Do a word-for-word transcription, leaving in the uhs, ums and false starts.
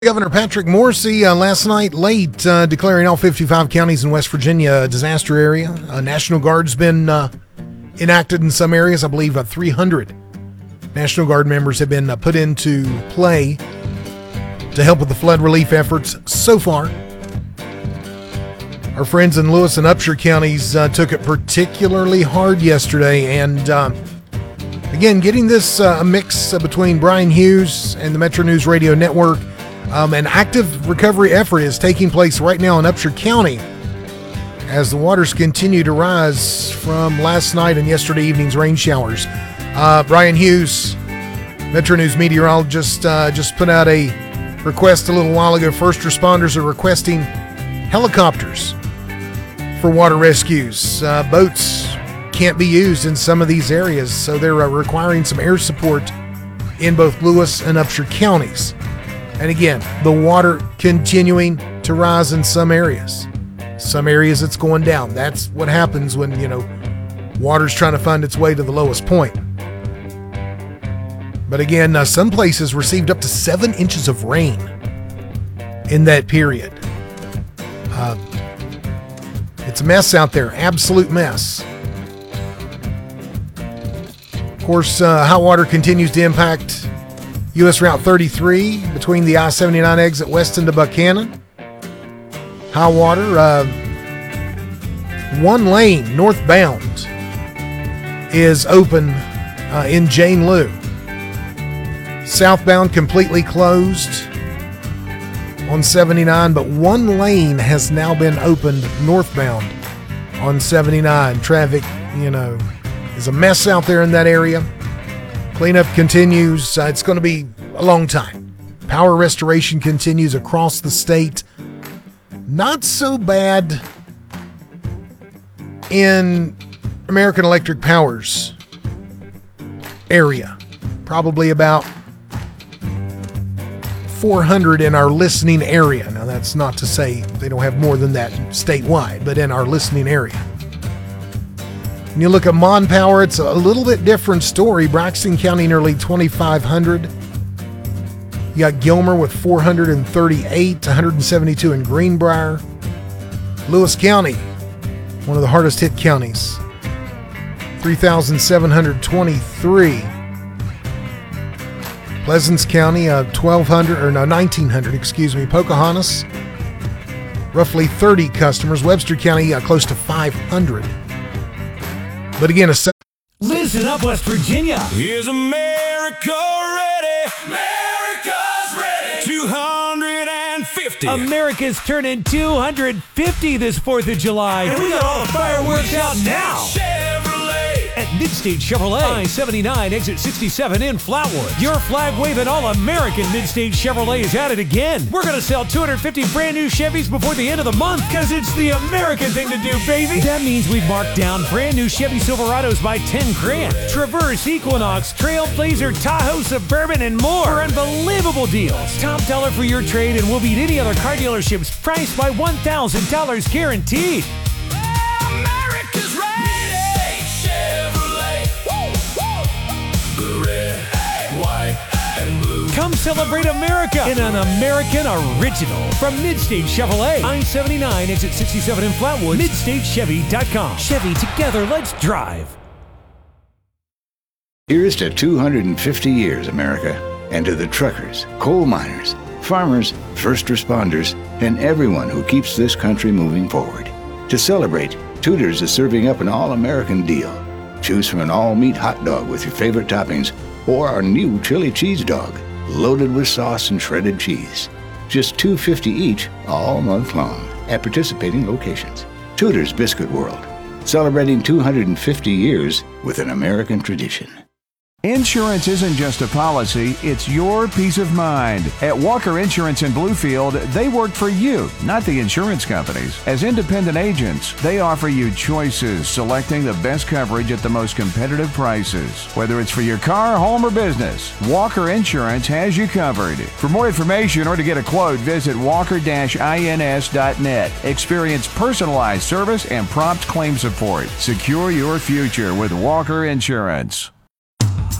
Governor Patrick Morrisey uh, last night late uh, declaring all fifty-five counties in West Virginia a disaster area. Uh, National Guard's been uh, enacted in some areas. I believe uh, three hundred National Guard members have been uh, put into play to help with the flood relief efforts so far. Our friends in Lewis and Upshur counties uh, took it particularly hard yesterday. And uh, again, getting this uh, a mix uh, between Brian Hughes and the Metro News Radio Network. Um, an active recovery effort is taking place right now in Upshur County as the waters continue to rise from last night and yesterday evening's rain showers. Uh, Brian Hughes, Metro News meteorologist, uh, just put out a request a little while ago. First responders are requesting helicopters for water rescues. Uh, boats can't be used in some of these areas, so they're uh, requiring some air support in both Lewis and Upshur counties. And again, the water continuing to rise in some areas. Some areas it's going down. That's what happens when, you know, water's trying to find its way to the lowest point. But again, uh, some places received up to seven inches of rain in that period. Uh, it's a mess out there, absolute mess. Of course, uh, hot water continues to impact U S Route thirty-three between the I seventy-nine exit Weston to Buchanan. High water, uh, one lane northbound is open uh, in Jane Lew. Southbound completely closed on seventy-nine, but one lane has now been opened northbound on seventy-nine. Traffic, you know, is a mess out there in that area. Cleanup continues. Uh, it's going to be a long time. Power restoration continues across the state. Not so bad in American Electric Power's area. Probably about four hundred in our listening area. Now, that's not to say they don't have more than that statewide, but in our listening area. When you look at Mon Power, it's a little bit different story. Braxton County, nearly twenty-five hundred. You got Gilmer with four hundred thirty-eight, one hundred seventy-two in Greenbrier. Lewis County, one of the hardest hit counties, three thousand seven hundred twenty-three. Pleasants County, uh, twelve hundred, or no, nineteen hundred, excuse me. Pocahontas, roughly thirty customers. Webster County, uh, close to five hundred. But again, a se- listen up, West Virginia. Is America ready? America's ready. two hundred fifty. America's turning two hundred fifty this fourth of July. And we got all the fireworks out now. Chevrolet. At Midstate Chevrolet, I seventy-nine, exit sixty-seven in Flatwood. Your flag-waving all-American Midstate Chevrolet is at it again. We're going to sell two hundred fifty brand new Chevys before the end of the month because it's the American thing to do, baby. That means we've marked down brand new Chevy Silverados by ten grand. Traverse, Equinox, Trailblazer, Tahoe, Suburban, and more for unbelievable deals. Top dollar for your trade and we'll beat any other car dealerships priced by one thousand dollars guaranteed. America's ready. Come celebrate America in an American original from Midstate Chevrolet. I seventy-nine, exit sixty-seven in Flatwood. Midstate Chevy dot com. Chevy, together, let's drive. Here's to two hundred fifty years, America, and to the truckers, coal miners, farmers, first responders, and everyone who keeps this country moving forward. To celebrate, Tudor's is serving up an all-American deal. Choose from an all-meat hot dog with your favorite toppings or our new chili cheese dog, loaded with sauce and shredded cheese. Just two dollars and fifty cents each all month long at participating locations. Tudor's Biscuit World, celebrating two hundred fifty years with an American tradition. Insurance isn't just a policy, it's your peace of mind. At Walker Insurance in Bluefield, they work for you, not the insurance companies. As independent agents, they offer you choices, selecting the best coverage at the most competitive prices. Whether it's for your car, home, or business, Walker Insurance has you covered. For more information or to get a quote, visit walker dash ins dot net. Experience personalized service and prompt claim support. Secure your future with Walker Insurance.